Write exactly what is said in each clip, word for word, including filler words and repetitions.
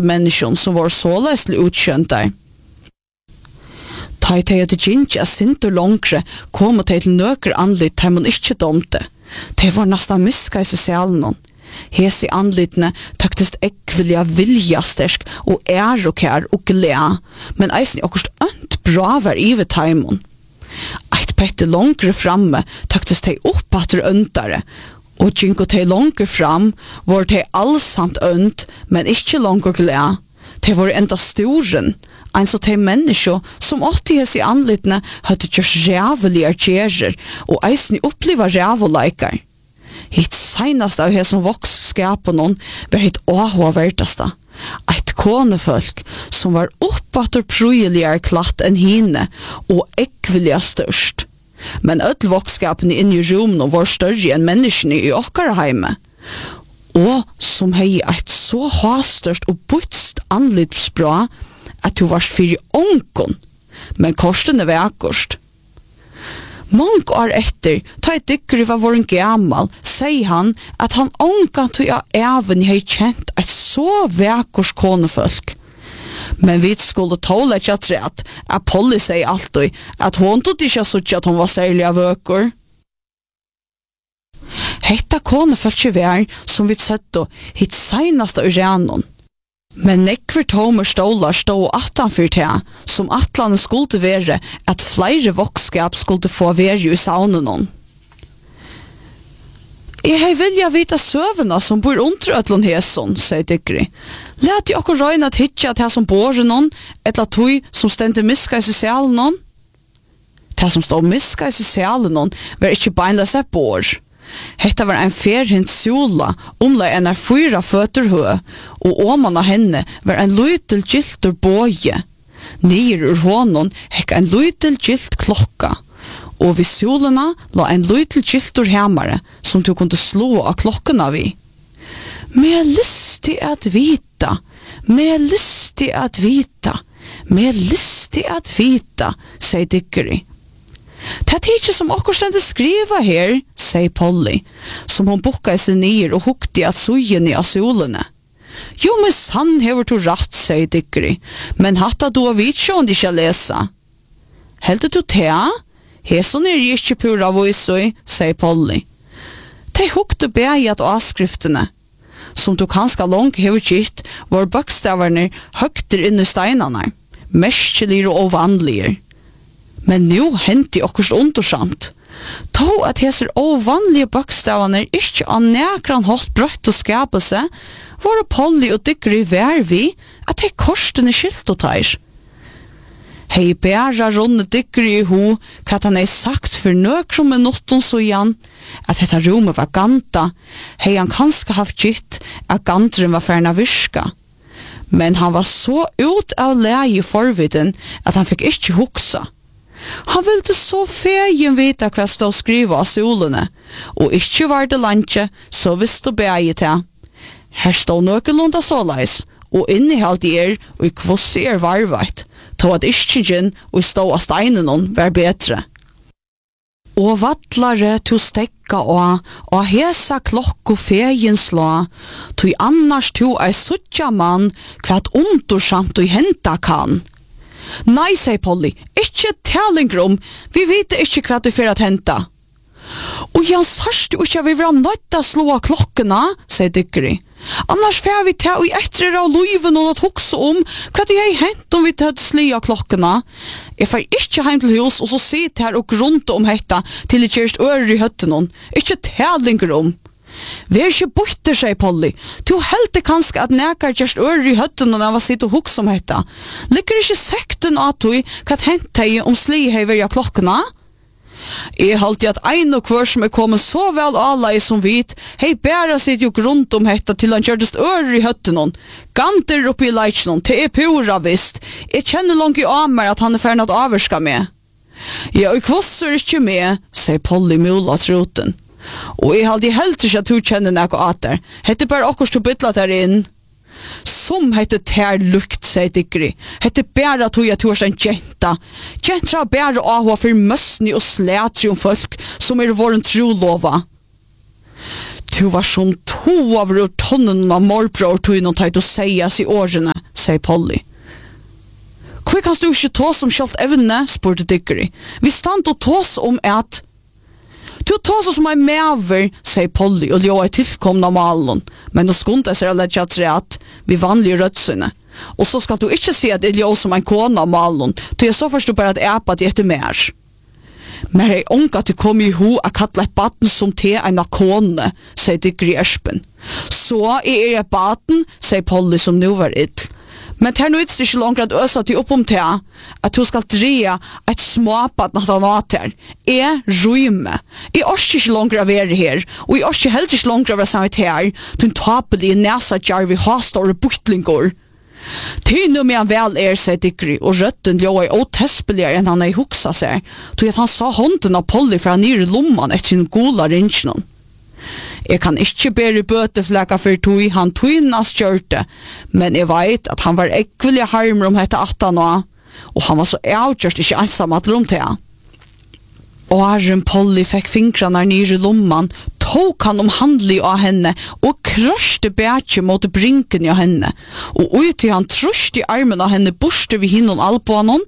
mennesken som var såløslig utkjøntar. Ta i teg at gynnt er sint og langre, kom og teg til nøker anlitt der man ikke domte. De var nesten miska i sosialen. Hes i anlittene tøktest ekvilja viljastersk og er og kær og glea, men eisen i okkurst ønt bra var i ved taimon. Eit pette langre framme tøktest de oppatter øntare, og gynko de langre fram var de allsamt ønt, men ikke langre glea. De var enda storen, en så de mennesker som åtti hes i anlittene hadde gjørs rævelige gjerer, og eisen i oppliva ræveleikar. Hitt seinast av hesson voksskapen hon var hitt åhåvertasta. Eit konefolk som var oppatter projeligare klatt enn hine og ekviliga størst. Men öll voksskapen inn i rummen var større enn menneskene i okkara heime. Og som hei eit så hastørst og butst anlitsbra at du varst fyrir onkon, men korstene var akkurst. Mång år etter, ta et dykker var våren gammal, sier han at han ångan tog av even hei kjent et så vekkors konefolk. Men vi skulle tåle ikke at rett, at Polly sier alltid at hon tog ikke sutt at hon var særlig av øker. Hetta konefolk var, som vi sett og hitt seinast av urenon. Men nekver tomer stolar stod attanfyr til, som atlanen skulle være at flere vokskap skulle få være i saunen hon. Jeg hei vilja vita søvna som bor under øtlån hesson, sier Dykri. Læt jo okkur røyna tidsja til som bor hon, etla tøy som stendte miska i sosialen hon. Til som stod miska i sosialen hon, var ikkje beinla seg bor. Hetta var en ferhint sjola, omla en er fyra føtter hø, og åman av henne var en lytel giltur båje. Nir ur hånden hekk en lytel gilt klokka, og vid sjolena la en lytel giltur hemare, som du kunde slå av klokkena vi. Med listig at vita, med listig at vita, med listig at vita, sier Dykri. Det er ikke som akkur stendte skriva her, sier Polly, som hon bukka i seg nir og hukte at sujeni av solene. Jo, men sann hever du ratt, sier Dykri, men hatta du av vitsjån de skal lesa. Helt du tea? Heson er ikke pura voisoi, sier Polly. De hukte beig at avskriftene, som du kanska langt hever gitt, var bøkstaverne høgter inn i steinene, merkeligere og vanligere. Men nu henti okkurs undersamt. Tå at heser ovanlige bøkstavene ikkje av nekran hatt brøtt og skapelse, var Polly og Dykri vær vi at hei korstene skilt og teir. Hei bæra runde Dykri i ho, kat han hei sagt for nøkron minutten så igjen, at dette rommet var ganta, hei han kanskje haft gitt at gantren var ferna virka. Men han var så ut av leie i forviden at han fikk ikkje huksa. Han ville så fegen vita hva stå skriva av solene, og ikkje var det lantje, så visste beie til. Her stå nøkelunda såleis, og innehalt i er, og i kvossi er varveit, to at iskjen og stå av steinen var betre. Og vattlare to stekka og, og hesa klokko fegen slå, to annars to er suttja mann, hva at undersamt og henta kan. Nei, sier Polly, ikkje tælinger om, vi vet ikkje hva du fyrir at henta. Og Jan sørst du ikkje vi var nødt å slå av klokkena, sier Dykri. Annars fer vi til å etter av luiven og at hukse om hva du har hent om vi til å sli av klokkena. Jeg fer ikkje heim til hus og så sitter her og grunnt om hetta til det kjerst ører i høtten hon. Ikkje tælinger om. Vi er ikke borte, sier Polly. Du heldte kanskje at nekar kjerst ører i høtten når han var sitt og hukse om hetta. Liker ikke sekten at du hva hent deg om sli hever av klokkena? Jeg halte at ein og hver som er kommet så vel alla i som vit, hei bæra sitt jo rundt om hetta til han kjørtest ører i høtten hon. Ganter oppi i leitjen hon, til er pura visst. Jeg kjenner langt i amer at han er ferdig at averska med. Ja, og kvosser ikke med, sier Polly mula troten. Og jeg halde helt ikke at du kjenner nek og ater. Hette bare okkurs til bytla der inn. Som hette ter lukt, sier Dykri. Hette bare at du er tors en jenta. Jentra bare avhva for møsni og slætri om folk som er våren trolova. Du var som to av rur tonnen av morbror tog noen teit å seias i årene. sier Polly. Hvor kan du ikke tås om kjalt evne, spurte Diggory. Vi stand og tås om at... Du tås som en maver, sier Polly, og ljå er tilkomna malen, men du skundet seg å legge at vi vanlige rødsynne. Og så skal du ikke si at jeg ljå som en kona malen, til jeg så først du bare at epa det etter mer. Men jeg unga til kom i ho a kalla et baden som te en kone, sier Diggory Espen. Så er jeg baden, sier Polly som nu var ill. Men det er nå ikke ikke langt at øsa til opp om til at du skal dreie et småpatt natt av natt her. Jeg rymme. Jeg orsker ikke langt av være her, og jeg orsker heller ikke langt av være sammen her, til en tapelige nesa jar vi har store buktlinger. Til nå med han vel er, sier Diggory, og røtten lå er åtespeligere enn han er i huksa seg, til at han sa hånden av Polly fra nere lomman etter sin gola rinskene. Jeg kan ikke bære bøtefleka for tog han tøynas kjørte, men jeg vet at han var ekvelig harmer om dette attan nå, og han var så avgjørst ikke ensam at rom til han. Åren Polly fikk fingrene nere i lomman, tok han om handlig av henne og krøste bætje mot brinken av henne, og ut i han trøst i armen av henne borste vi hinnom alpånen,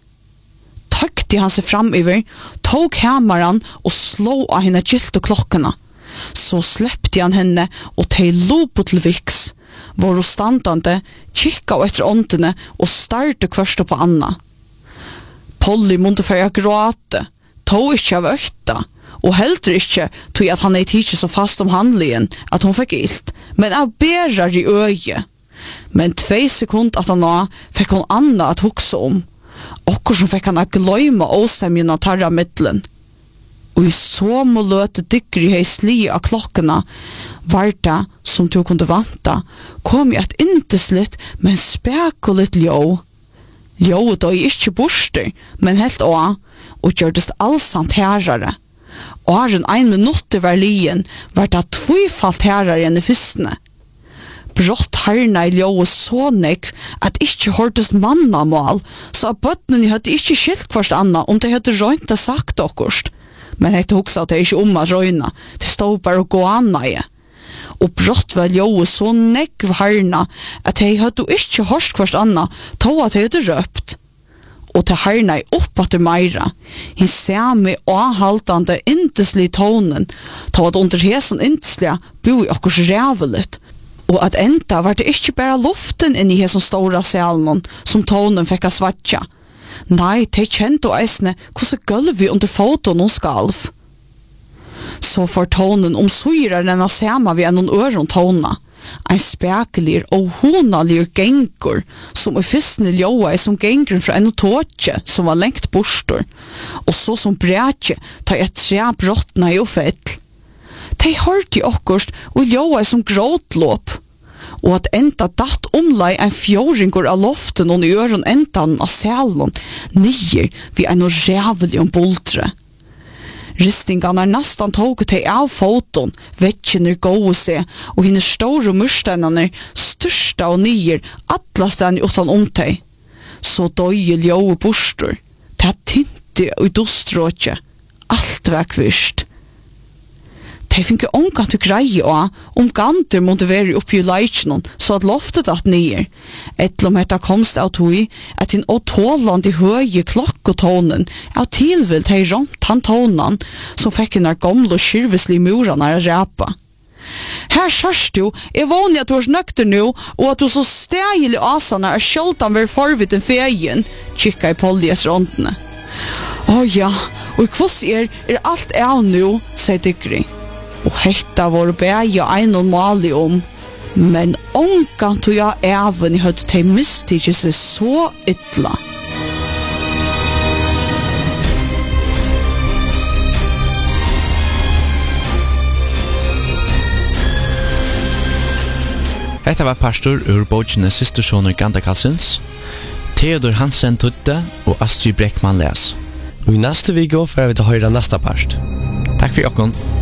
tøkte han seg framiver, tok hammeren og slå av henne gilt og klokkene. Så släppte han henne og til lopo til viks, var hun standande, kikka etter åndene og starte kvørste på Anna. Polly måtte fære gråte, tog ikke av økta, og heller ikke tog at han er ikke så fast om handlingen at hun fikk ilt, men av berar i øye. Men tvei sekund at han nå fikk hun Anna at hukse om, og som fikk han å gløyme åsemjen av tarra middelen. Og i så må løte Diggory hei sli av klokkene, var det, som du kunne vanta, kom i et inteslitt, men spekulitt ljå. Ljå da er ikke borster, men helt også, og gjørtes allsamt herrere. Åren ein minutt i verlien var det tvifalt herrere enn i fyrstene. Brått herna i ljå så nekv at ikke hørtes mannamål, så at bøttene hadde ikke skilt hverst anna om de hadde røynt og sagt okkurst. Men jeg tok seg at jeg ikke om at røyna, det stod bare å gå anna i. Og brått var ljå så nekv herna at jeg hadde ikke hørt hverst anna, tog at jeg hadde røpt. Og til herna i opp at det meira, hinn ser meg avhaltande inteslig tonen, tog at under hesen inteslig bo i okkurs rævelet. Og at enda var det ikke bare luften inn i hesen stora salen som tonen fikk av svartja. Nei, de kjente og eisne hvordan gulv vi under foton og skalv. Så får tonen om syrer enn å sema vi enn øron tona. Ein spekelir og honalir gengur som i fyrstene ljóa er som gengren fra enn tåtje som var lengt bostor. Og så som brætje ta et tre brottna i og fell. De hørte i okkurst og ljóa er som gråtlåp. Og at enda datt omlai en fjordringur av loften og i øron endan av selen nyer vi en rævelig om boldre. Ristingarna nastan tog til av foton, vekkene gåe seg, og henne store mursteinene størsta og nyer atlasten utan omteg. Så døye ljåe bostor, det tynte og dostråkje, alt var kvist. De fikk ångan til greie også om ganter måtte være oppi i leikenen så at loftet at nyer. Etlom hetta komst av tog at en åtåland i høye klokkotonen av tilvilt hei rundt han tonen som fikk en gamle og kyrveslige murene å ræpa. Her sørst du, er vanlig at du er nøkter nå, og at du så stegelig asane er skjoldan ved forvitt en feien, kikka i Polly etter åndene. Å ja, og i kvoss er, er alt av nå, sier Diggory. Og hetta var bæja ein og mali om, men ongan tog jeg even i høtt til mistikje seg så ytla. Hetta var pastor ur bókina Systerssoner Gandakassens, Theodor Hansen Tutte og Astrid Breckman les. Og i neste video får vi til høyre neste part. Takk for jokken.